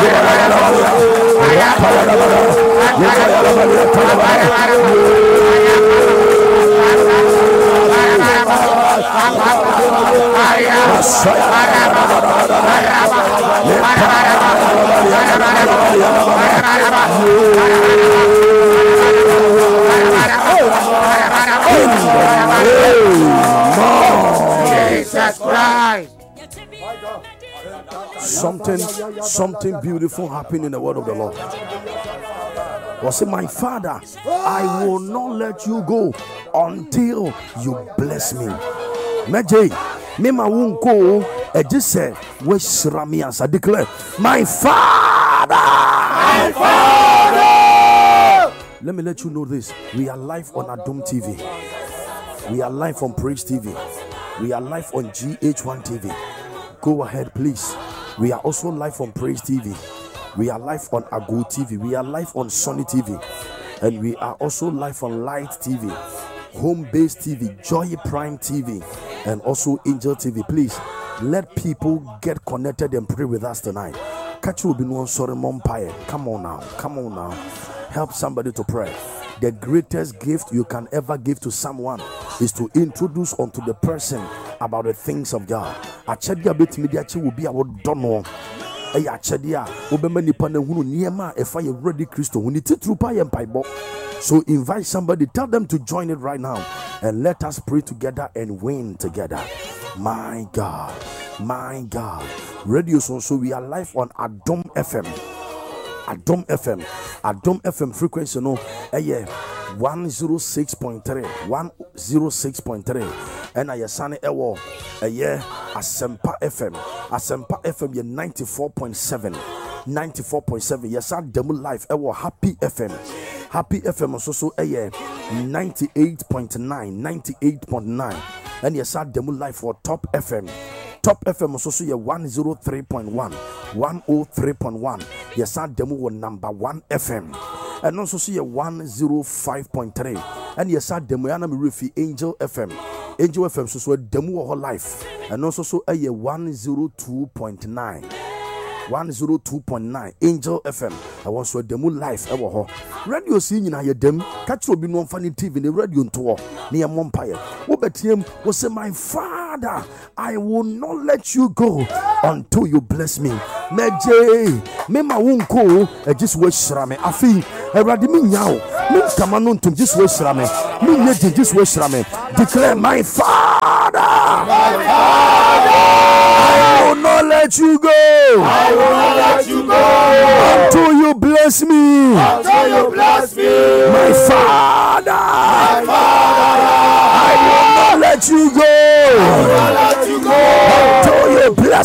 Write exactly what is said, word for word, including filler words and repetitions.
Jesus Christ. Something, something beautiful happened in the word of the Lord. Was it, my Father, I will not let you go until you bless me. Meje, me ma won't go. I just said, "Where's Rami?" As I declare, my Father, my Father. Let me let you know this: we are live on Adom T V. We are live on Praise T V. We are live on G H one T V. Go ahead, please. We are also live on Praise T V. We are live on Ago T V. We are live on Sunny T V. And we are also live on Light T V, Home Base T V, Joy Prime T V, and also Angel T V. Please let people get connected and pray with us tonight. Catch you be one sorry mumpire. Come on now. Come on now. Help somebody to pray. The greatest gift you can ever give to someone is to introduce unto the person about the things of God. Achedia bit media will be our dono. Eya achedia obema nipa na hunu niema efa ye ready Christo huni titrupa ye mpaibo. So invite somebody, tell them to join it right now, and let us pray together and win together. My God, my God. Radio so so we are live on Adom F M. Adom F M, Adom F M frequency no, eh yeah, one oh six point three, one oh six point three, and I sane ewo, eh yeah, Asempa F M, Asempa F M ye ninety-four point seven, ninety-four point seven, yes, I demo live ewo Happy F M, Happy F M also so eh yeah, ninety-eight point nine, ninety-eight point nine, and yes, I demo live for Top F M. Top F M also so one oh three point one, one oh three point one. Yes, our demo was number one F M. And also see one oh five point three. And yes, our demo yana refi Angel F M. Angel F M so so demo whole life. And also so a one oh two point nine. one oh two point nine Angel F M. I want to demo life ever ho. Radio scene na ye dem. Catch will be no funny T V the radio to near Mompire. Obetiem was say, my Father, I will not let you go until you bless me. Meje, me ma won't go. I just wish rame. Afi, I ready me now. Me come to just wish rame. Me need just wish rame. Declare, my Father, my Father, I will not let you go. I will not let you go until you bless me. Until you bless me, my Father.